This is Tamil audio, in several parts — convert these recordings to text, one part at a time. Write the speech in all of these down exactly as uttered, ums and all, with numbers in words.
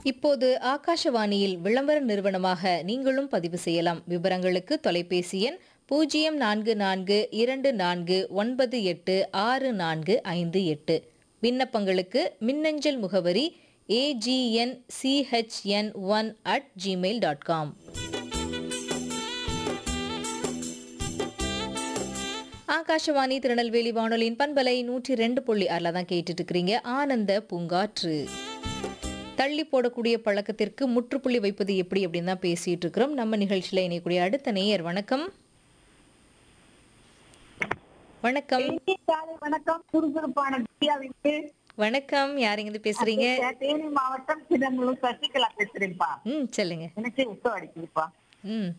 இப்போது ஆகாஷவாணியில் விளம்பர நிறுவனமாக நீங்களும் பதிவு செய்யலாம். விவரங்களுக்கு தொலைபேசி எண் பூஜ்ஜியம் நான்கு நான்கு இரண்டு நான்கு ஒன்பது எட்டு ஆறு நான்கு ஐந்து எட்டு. விண்ணப்பங்களுக்கு மின்னஞ்சல் முகவரி AGN CHN one at Gmail dot com. Akashvani Tirunelveli வானொலியின் பண்பலை நூற்றி ரெண்டு புள்ளி ஆறுல தான் கேட்டுட்டு இருக்கிறீங்க. ஆனந்த பூங்காற்று. தள்ளி போடக்கூடிய பழக்கத்திற்கு முற்றுப்புள்ளி வைப்பது எப்படி அப்படின்னு தான் பேசிட்டு இருக்கிறோம். நம்ம நிகழ்ச்சியில இணையக்கூடிய அடுத்த நேயர். வணக்கம். வணக்கம். வணக்கம். சுறுசுறுப்பான திவ்யாவிற்கு வணக்கம். யாருங்க பேசுறீங்க? தேனி மாவட்டம் சிதம்பரம் சசிகலா பேசுறேன்ப்பா. ம் சொல்லுங்க. எனக்கு உத்தம் அடிக்குதுப்பா. ம்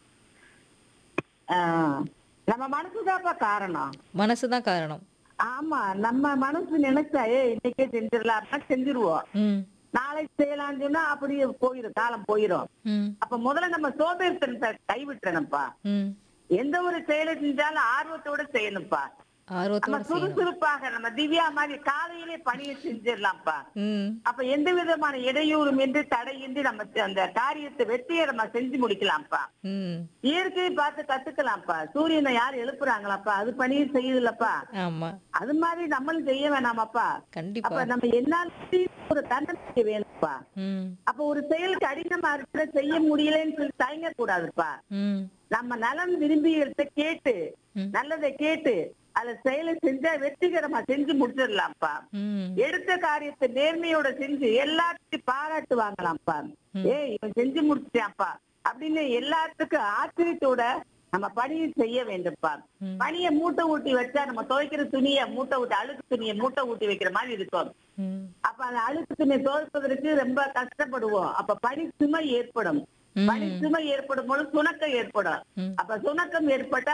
நம்ம மனசுதான்ப்பா காரணம். மனசுதான் காரணம். ஆமா, நம்ம மனசு நினைச்சா ஏ இன்னைக்கே செஞ்சிடலாம் செஞ்சிருவோம். ம் நாளைக்கு செய்யலாம்னு சொன்னா அப்படியே போயிரும், காலம் போயிரும். ம் அப்ப முதல்ல நம்ம சோம்பேறித்தனத்தை கைவிட்டுறணும்ப்பா. ம் எந்த ஒரு செயலை செஞ்சாலும் ஆர்வத்தோட செய்யணும்ப்பா. நம்ம ஆர்வத்தோட செய்யணும். சுறுசுறுப்பாக நம்ம திவ்யா மாதிரி காலையிலே பணியை செஞ்சிடலாம்ப்பா. ம் அப்ப எந்த விதமான இடையூறும் என்று தடையின்றி நம்ம அந்த காரியத்தை வெற்றியை நம்ம செஞ்சு முடிக்கலாம்ப்பா. ம் இயற்கையை பார்த்து கத்துக்கலாம்ப்பா. சூரியனை யார் எழுப்புறாங்களாப்பா, அது பணியை செய்யுதுலப்பா. ஆமா, அது மாதிரி நம்மளும் செய்ய வேணாமாப்பா. கண்டிப்பா. அப்ப நம்ம என்னால ஒரு தன்னம்பிக்கை வேணும்ப்பா. ம் அப்ப ஒரு செயலுக்கு அடினமா இருக்கிற செய்ய முடியலன்னு சொல்லி தயங்க கூடாதுப்பா. ம் நம்ம நலம் விரும்பியத்தை கேட்டு ம். நல்லதை கேட்டு அதை செயலை செஞ்சா வெற்றிகரமா செஞ்சு முடிச்சிடலாம்ப்பா. ம் எடுத்த காரியத்தை நேர்மையோட செஞ்சு எல்லாத்துக்கும் பாராட்டு வாங்கலாம்ப்பா. ஏய் இவன் செஞ்சு முடிச்சிட்டான்ப்பா அப்படின்னு எல்லாத்துக்கும் ஆச்சரியத்தோட நம்ம பணியை செய்ய வேண்டும்ப்பா. ம். பணியை மூட்டை ஊட்டி வச்சா நம்ம துவைக்கிற துணியை மூட்டை ஊட்டி அழுக்கு துணியை மூட்டை ஊட்டி வைக்கிற மாதிரி இருக்கும். ம் அப்ப அந்த அழுக்கு துணியை துவைப்பதற்கு ரொம்ப கஷ்டப்படுவோம். அப்ப பணி சுமை ஏற்படும். ம். பணி சுமை ஏற்படும் போது சுணக்கம் ஏற்படும். ம். அப்ப சுணக்கம் ஏற்பட்டா